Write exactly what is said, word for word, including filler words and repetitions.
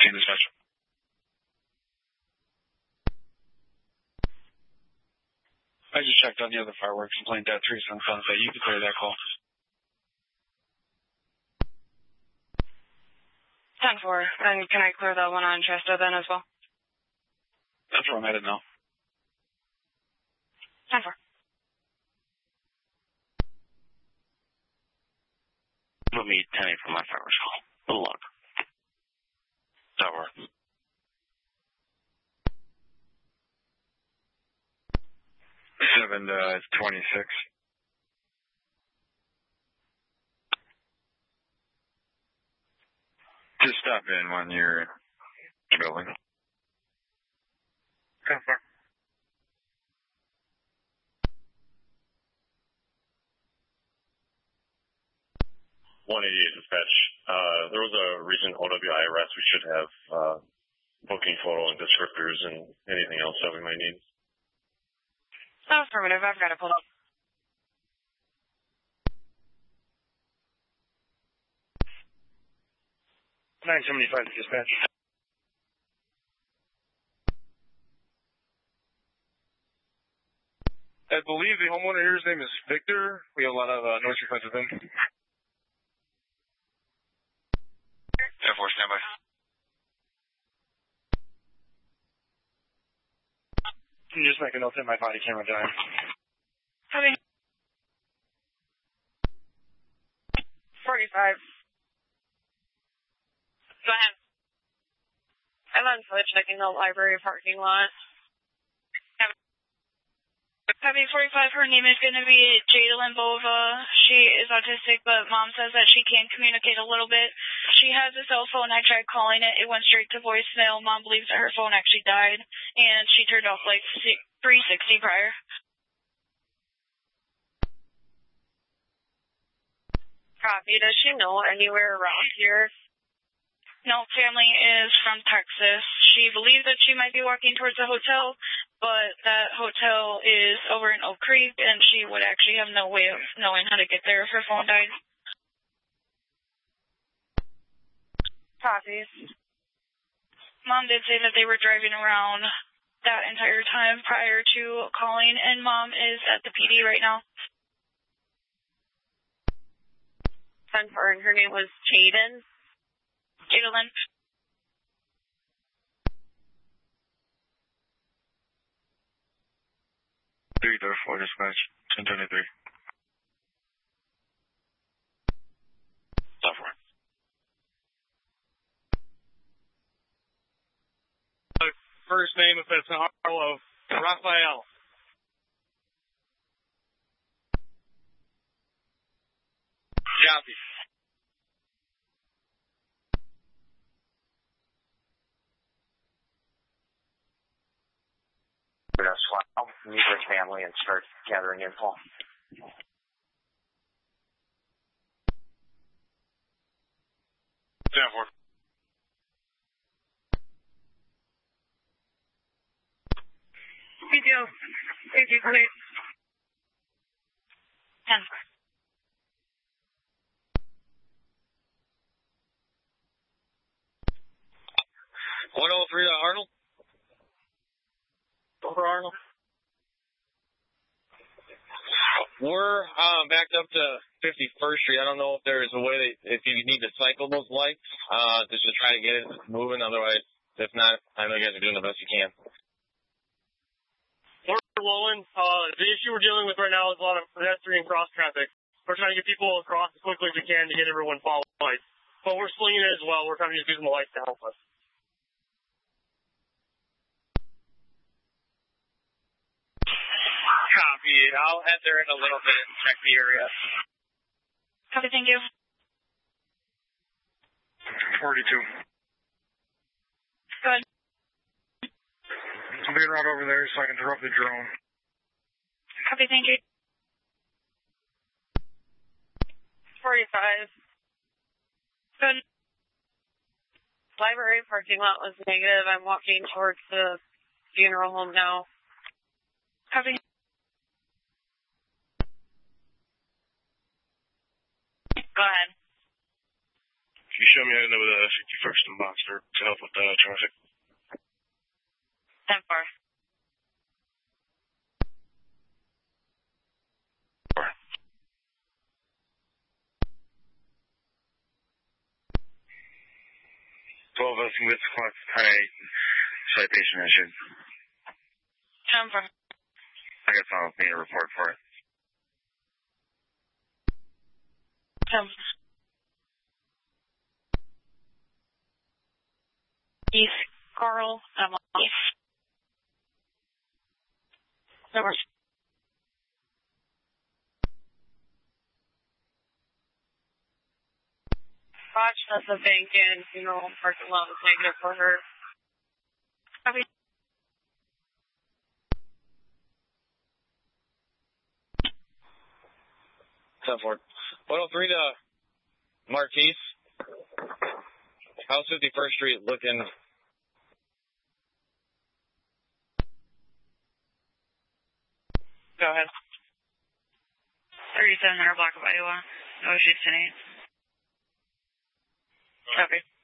sixteen dispatch. I just checked on the other fireworks and playing Dead Trees on Sunset. You can clear that call. ten four. And can I clear that one on Shasta then as well? That's where I'm headed now. ten four. Put me ten eight for my fireworks call. Good luck. Tower. seven uh, twenty-six. Just stop in when you're in the building. ten four. one eighty-eight dispatch. Uh, there was a recent O W I arrest. We should have uh, booking photo and descriptors and anything else that we might need. Oh, affirmative. I've got it pulled up. nine seventy-five dispatch. I believe the homeowner here's name is Victor. We have a lot of uh, noise requests with him. ten four, standby. Can you just make a note that my body camera died? Copy. forty-five. Go ahead. I'm on foot checking the library parking lot. Copy forty-five, her name is going to be Jadalyn Bova. She is autistic, but mom says that she can communicate a little bit. She has a cell phone. I tried calling it. It went straight to voicemail. Mom believes that her phone actually died, and she turned off like three sixty prior. Copy. Does she know anywhere around here? No, family is from Texas. She believes that she might be walking towards a hotel, but that hotel is over in Oak Creek, and she would actually have no way of knowing how to get there if her phone died. Copies. Mom did say that they were driving around that entire time prior to calling, and Mom is at the P D right now. And her name was Jaden. Jadalyn. three thirty-four dispatch, ten twenty-three. Software. First name, if it's Harlow, Raphael. Copy. We're going to meet with family and start gathering info. ten four. Hey, Joe. Hey, Joe. Come here. ten four. one oh three to Arnold. Over Arnold. We're um, backed up to fifty-first Street. I don't know if there's a way that if you need to cycle those lights, uh, just to try to get it moving. Otherwise, if not, I know you guys are doing the best you can. We're Lowen. Uh, the issue we're dealing with right now is a lot of pedestrian cross traffic. We're trying to get people across as quickly as we can to get everyone following lights. But we're slinging it as well. We're trying to just using the lights to help us. Copy. I'll head there in a little bit and check the area. Copy, thank you. forty-two. Good. I'm being right over there so I can throw up the drone. Copy, thank you. forty-five. Good. Library parking lot was negative. I'm walking towards the funeral home now. Copy. Go ahead. Can you show me how to know the fifty-first and Boxer to help with uh, traffic? ten four. twelve S with Fox ten eight. Citation issued. ten four. I got someone with me to report for it. ten. East Carl, I'm on East. Number. Watch that's a bank and, you know, parking lot was negative for her. Copy. ten four. one oh three to Marquise. House fifty-first Street looking. Go ahead. thirty-seven hundred block of Iowa. No issues tonight. Okay.